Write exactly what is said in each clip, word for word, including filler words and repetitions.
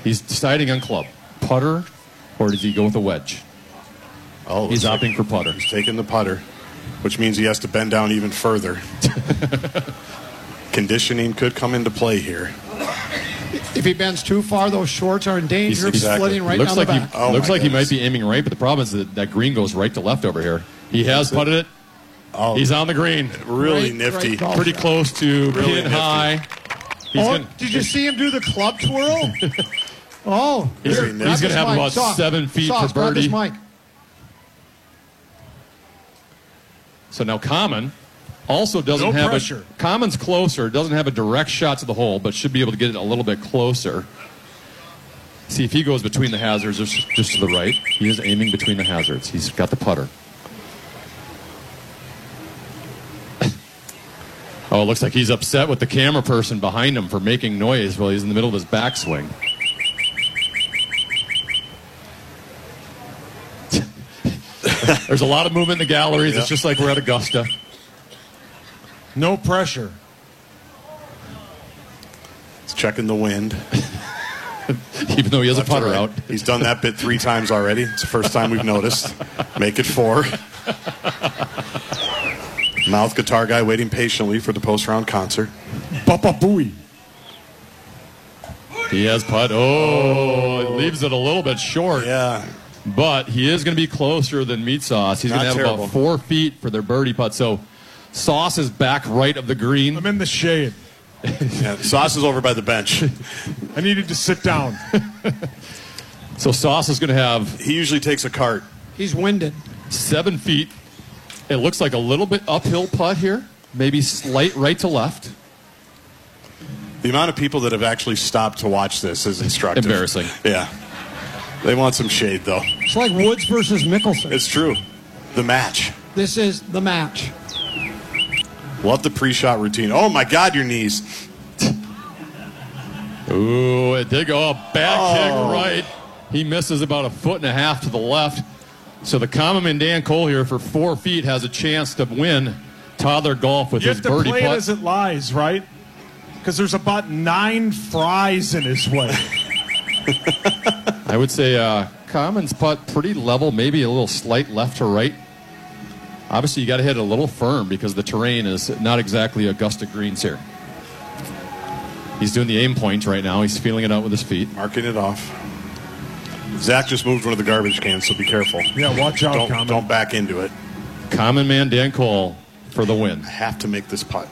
He's deciding on club. Putter, or does he go with a wedge? Oh, He's opting like for putter. He's taking the putter, which means he has to bend down even further. Conditioning could come into play here. If he bends too far, those shorts are in danger of exactly. splitting right looks down like the back. He, Oh looks my like he goodness. might be aiming right, but the problem is that that green goes right to left over here. He has putted it. Oh, He's on the green. really Great, nifty. great golf Pretty shot. close to Really pin nifty. high. He's Oh, gonna, did you see him do the club twirl? Oh, He's- here, he's grab gonna this have mic. about Sauce, seven feet Sauce, for grab this birdie. mic. So now Common also doesn't No have pressure. a Common's closer, doesn't have a direct shot to the hole, but should be able to get it a little bit closer. See if he goes between the hazards, just, just to the right. He is aiming between the hazards. He's got the putter. Oh, it looks like he's upset with the camera person behind him for making noise while he's in the middle of his backswing. There's a lot of movement in the galleries. Yeah. It's just like we're at Augusta. No pressure. He's checking the wind. Even though he has a Left to putter right. out. He's done that bit three times already. It's the first time we've noticed. Make it four. Mouth guitar guy waiting patiently for the post-round concert. Papa Booey. He has putt. Oh, it leaves it a little bit short. Yeah. But he is going to be closer than Meat Sauce. He's Not going to have terrible. about four feet for their birdie putt. So Sauce is back right of the green. I'm in the shade. yeah. Sauce is over by the bench. I needed to sit down. So Sauce is going to have He usually takes a cart. He's winded. seven feet. It looks like a little bit uphill putt here. Maybe slight right to left. The amount of people that have actually stopped to watch this is instructive. Embarrassing. Yeah. They want some shade, though. It's like Woods versus Mickelson. It's true. The match. This is the match. Love the pre-shot routine. Oh, my God, your knees. Ooh, it did go up. Bad Oh. kick right. He misses about a foot and a half to the left. So the common man Dan Cole here for four feet has a chance to win Toddler Golf with You his have to birdie play it putt. as it lies, right? Because there's about nine fries in his way. I would say uh, Common's putt pretty level, maybe a little slight left to right. Obviously, you got to hit it a little firm because the terrain is not exactly Augusta greens here. He's doing the aim point right now. He's feeling it out with his feet. Marking it off. Zach just moved one of the garbage cans, so be careful. Yeah, watch out, Don't, Common. don't back into it. Common man Dan Cole for the win. I have to make this putt.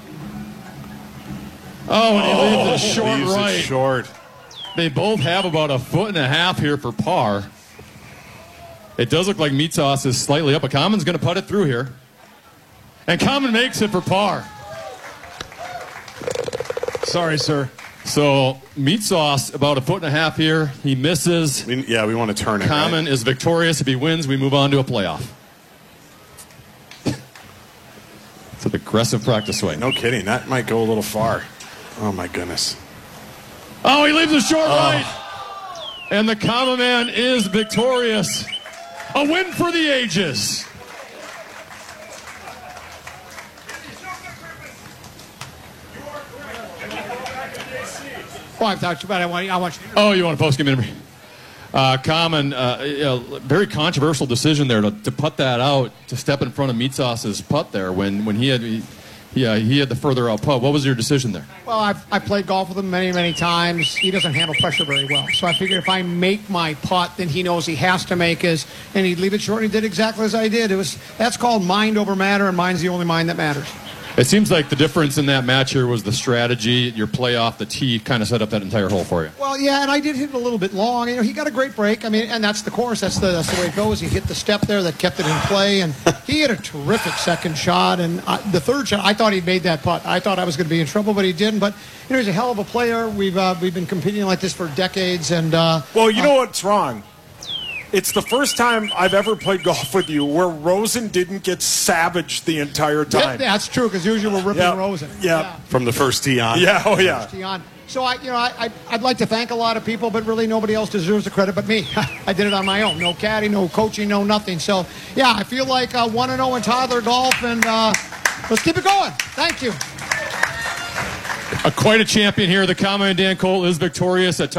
Oh, and he leaves it short Leaves it right. short. They both have about a foot and a half here for par. It does look like Meat Sauce is slightly up, but Common's going to putt it through here. And Common makes it for par. Sorry, sir. So Meat Sauce about a foot and a half here. He misses. We, yeah, we want to turn it. Common right? is victorious. If he wins, we move on to a playoff. It's an aggressive practice swing. No kidding. That might go a little far. Oh, my goodness. Oh, he leaves it short right. And the Common Man is victorious. A win for the ages. Oh, I thought you, but I want, I want you. Oh, you want a post-game interview? Uh, Common, uh, you know, very controversial decision there to, to put that out, to step in front of Meat Sauce's putt there when, when he had he, he, uh, he had the further out putt. What was your decision there? Well, I've I played golf with him many, many times. He doesn't handle pressure very well. So I figured if I make my putt, then he knows he has to make his, and he'd leave it short. And he did exactly as I did. It was that's called mind over matter, and mine's the only mind that matters. It seems like the difference in that match here was the strategy. Your play off the tee kind of set up that entire hole for you. Well, yeah, and I did hit it a little bit long. You know, he got a great break. I mean, and that's the course. That's the that's the way it goes. He hit the step there that kept it in play, and he had a terrific second shot. And I, the third shot, I thought he'd made that putt. I thought I was going to be in trouble, but he didn't. But you know, he's a hell of a player. We've uh, we've been competing like this for decades, and uh, Well, you uh, know what's wrong? It's the first time I've ever played golf with you where Rosen didn't get savaged the entire yeah, time. that's true because usually we're ripping Yeah, Rosen. yeah. From the first tee on. Yeah, oh yeah. On. So I, you know, I, I, I'd like to thank a lot of people, but really nobody else deserves the credit but me. I did it on my own. No caddy, no coaching, no nothing. So yeah, I feel like uh, one and zero in toddler golf, and uh, let's keep it going. Thank you. A, quite a champion here. The Common Dan Cole is victorious at